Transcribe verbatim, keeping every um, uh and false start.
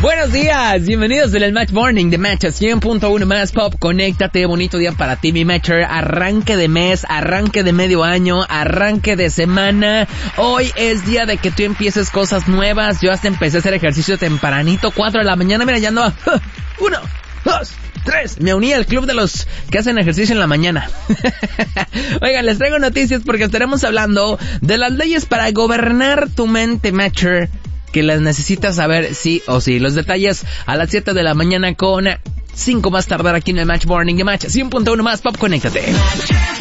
Buenos días, bienvenidos en el Match Morning de Match cien punto uno más Pop. Conéctate, bonito día para ti, mi Matcher. Arranque de mes, arranque de medio año, arranque de semana. Hoy es día de que tú empieces cosas nuevas. Yo hasta empecé a hacer ejercicio tempranito, cuatro de la mañana. Mira, ya ando a uno, dos, tres. Me uní al club de los que hacen ejercicio en la mañana. Oigan, les traigo noticias porque estaremos hablando de las leyes para gobernar tu mente, Matcher, que las necesitas saber sí o sí. Los detalles a las siete de la mañana con cinco más tardar aquí en el Match Morning de Match cien punto uno más Pop. Conéctate.